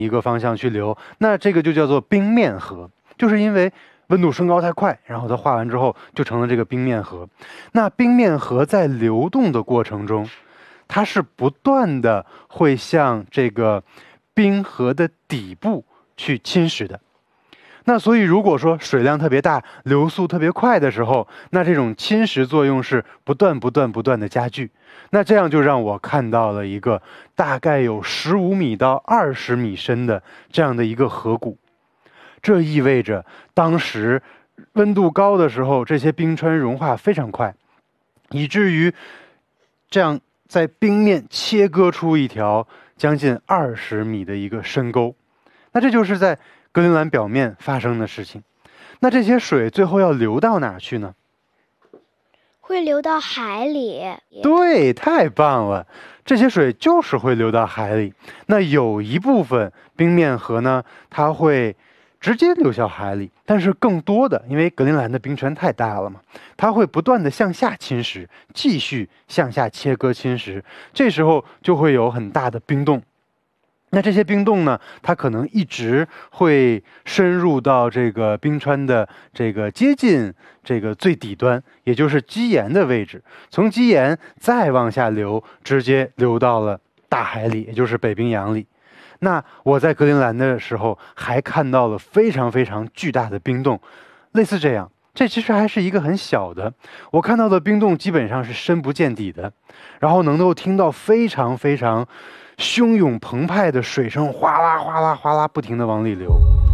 一个方向去流，那这个就叫做冰面河，就是因为温度升高太快，然后它化完之后就成了这个冰面河。那冰面河在流动的过程中，它是不断的会向这个冰河的底部去侵蚀的。那所以如果说水量特别大，流速特别快的时候，那这种侵蚀作用是不断的加剧。那这样就让我看到了一个大概有15米到20米深的这样的一个河谷。这意味着当时温度高的时候，这些冰川融化非常快，以至于这样在冰面切割出一条将近20米的一个深沟。那这就是在格陵兰表面发生的事情。那这些水最后要流到哪去呢？ 会流到海里。 对，太棒了！这些水就是会流到海里。那有一部分冰面河呢，它会直接流向海里，但是更多的，因为格陵兰的冰川太大了嘛，它会不断的向下侵蚀，继续向下切割侵蚀，这时候就会有很大的冰冻。那这些冰冻呢，它可能一直会深入到这个冰川的这个接近这个最底端，也就是基岩的位置，从基岩再往下流，直接流到了大海里，也就是北冰洋里。那我在格陵兰的时候，还看到了非常巨大的冰洞，类似这样。这其实还是一个很小的，我看到的冰洞基本上是深不见底的，然后能够听到非常汹涌澎湃的水声，哗啦哗啦哗啦不停地往里流。